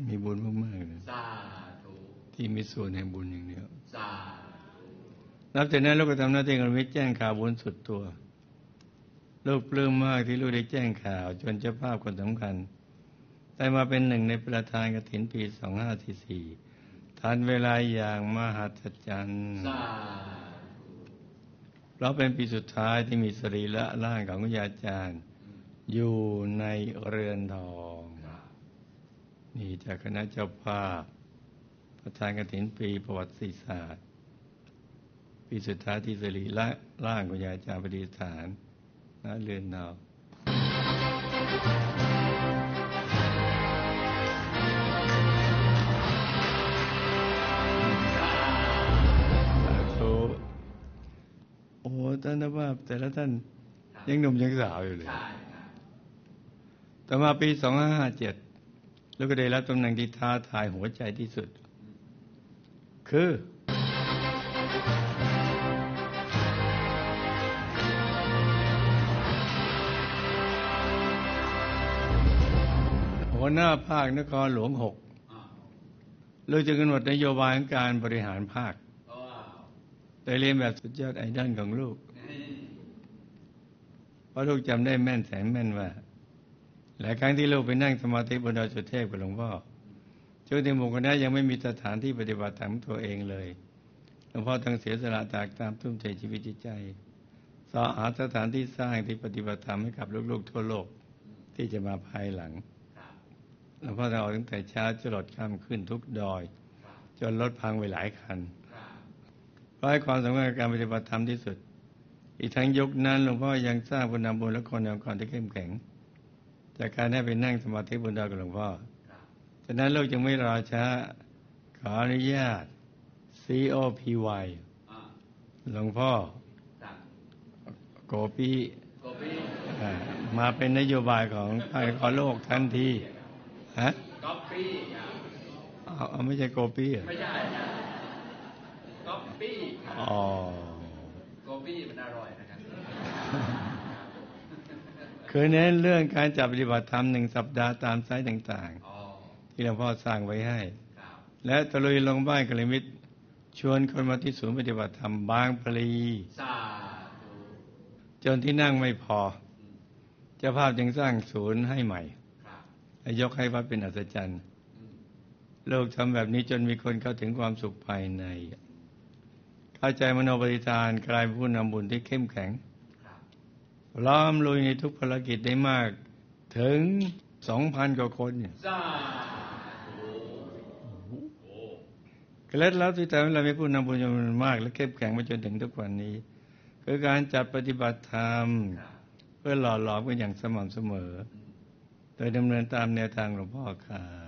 มีบุญมากๆนะสาธุที่มีส่วนแห่งบุญอย่างเดียวสาธุนับจากนั้นลูกก็ทำหน้าที่การวิแจ้งข่าวบุญสุดตัวลูกปลื้มมากที่ลูกได้แจ้งข่าวจนเจ้าภาพคนสำคัญได้มาเป็นหนึ่งในประธานกฐินปี 2544 ทันเวลาอย่างมหัศจรรย์เพราะเป็นปีสุดท้ายที่มีสรีระร่างของคุณยายจารย์อยู่ในเรือนทองนี่จากคณะเจ้าภาพประธานกฐินปีประวัติศาสตร์ปีสุดท้ายที่สรีระร่างคุณยายจารย์ประดิษฐานณเรือนทองโอ้ท่านว่าแต่ละท่านยังหนุ่มยังสาวอยู่เลยต่อมาปี 2557 แล้วก็ได้รับตำแหน่งที่ท้าทายหัวใจที่สุดคือหัวหน้าภาคนครหลวง 6เราจะกำหนดนโยบายของการบริหารภาคได้เรียนแบบสุดยอดไอดอลของลูกเพราะลูกจำได้แม่นแสนแม่นว่าหลายครั้งที่ลูกไปนั่งสมาธิบนดอยสุเทพกับหลวงพ่อช่วงที่หมู่คณะยังไม่มีสถานที่ปฏิบัติธรรมตัวเองเลยหลวงพ่อต้องเสียสละตากตามทุ่มเทชีวิตจิตใจสอหาสถานที่สร้างที่ปฏิบัติธรรมให้กับลูกๆทั่วโลกที่จะมาภายหลังหลวงพ่อต้องออกตั้งแต่เช้าจรดค่ำขึ้นทุกดอยจนรถพังไปหลายคันเพราะให้ความสำคัญกับการปฏิบัติธรรมที่สุดอีกทั้งยุคนั้นหลวงพ่อยังสร้างผู้นำบุญและคนนำก่อนที่เข้มแข็งจากการได้ไปนั่งสมาธิบนดอยกับหลวงพ่อฉะนั้นลูกจึงไม่รอช้าขออนุญาต COPY หลวงพ่อโกปีมาเป็นนโยบายของภาคขอโลกทันทีฮะก๊อปปี้เอาไม่ใช่โกปีไม่ใช่ก๊อปปี้อ๋อโกปี้มันอร่อยนะครับคือเน้นเรื่องการจัดปฏิบัติธรรม1 สัปดาห์ตามไซต์ต่างๆที่หลวงพ่อสร้างไว้ให้และตะลุยลงบ้านกัลยาณมิตรชวนคนมาที่ศูนย์ปฏิบัติธรรมบางพลีจนที่นั่งไม่พอเจ้าภาพจึงสร้างศูนย์ให้ใหม่และยกให้วัดเป็นอัศจรรย์โลกทำแบบนี้จนมีคนเข้าถึงความสุขภายในเข้าใจมโนปฏิฐานกลายเป็นผู้นำบุญที่เข้มแข็งพร้อมลุยในทุกภารกิจได้มากถึง 2,000 กว่าคนเนี่ยเคล็ดลับที่ทำให้เรามีผู้นำบุญจำนวนมากและเข้มแข็งมาจนถึงทุกวันนี้คือการจัดปฏิบัติธรรมเพื่อหล่อหลอมกันอย่างสม่ำเสมอโดยดำเนินตามแนวทางหลวงพ่อค่ะ